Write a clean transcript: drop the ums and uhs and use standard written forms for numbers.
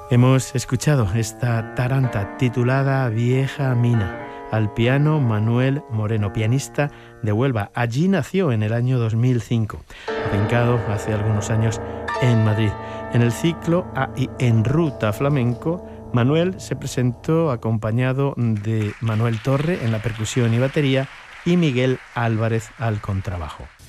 Hemos escuchado esta taranta titulada Vieja Mina, al piano Manuel Moreno, pianista de Huelva. Allí nació en el año 2005, afincado hace algunos años en Madrid. En el ciclo En Ruta Flamenco, Manuel se presentó acompañado de Manuel Torre en la percusión y batería y Miguel Álvarez al contrabajo.